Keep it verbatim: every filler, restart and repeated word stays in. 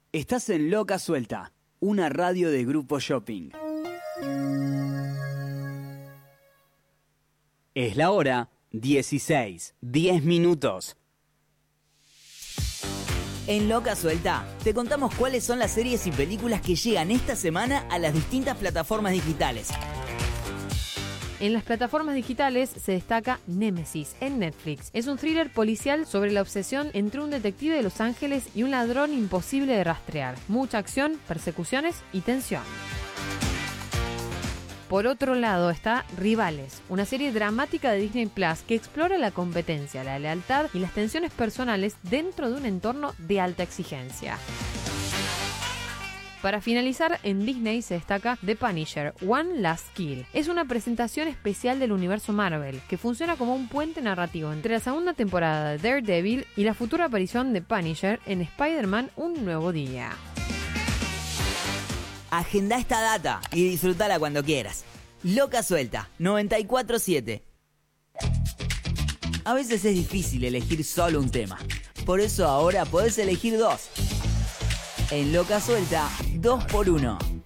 Estás en Loca Suelta, una radio de Grupo Shopping. Es la hora dieciséis, diez minutos. En Loca Suelta te contamos cuáles son las series y películas que llegan esta semana a las distintas plataformas digitales. En las plataformas digitales se destaca Némesis en Netflix. Es un thriller policial sobre la obsesión entre un detective de Los Ángeles y un ladrón imposible de rastrear. Mucha acción, persecuciones y tensión. Por otro lado está Rivales, una serie dramática de Disney Plus que explora la competencia, la lealtad y las tensiones personales dentro de un entorno de alta exigencia. Para finalizar, en Disney se destaca The Punisher, One Last Kill. Es una presentación especial del universo Marvel, que funciona como un puente narrativo entre la segunda temporada de Daredevil y la futura aparición de Punisher en Spider-Man Un Nuevo Día. Agenda esta data y disfrutala cuando quieras. Loca Suelta, noventa y cuatro punto siete. A veces es difícil elegir solo un tema. Por eso ahora podés elegir dos. En Loca Suelta, dos por uno.